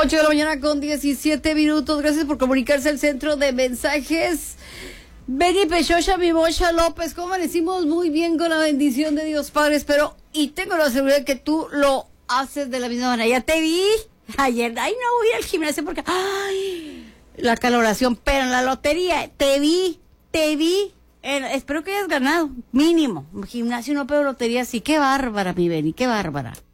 8 de la mañana con 17 minutos. Gracias por comunicarse al centro de mensajes. Benny Pechocha, mi Mocha López, ¿cómo amanecimos? Muy bien, con la bendición de Dios Padre, espero, y tengo la seguridad que tú lo haces de la misma manera. Ya te vi ayer, ay, no voy al gimnasio porque, ay, la caloración, pero en la lotería, te vi, espero que hayas ganado, mínimo, gimnasio no, pero lotería sí, qué bárbara, mi Benny, qué bárbara.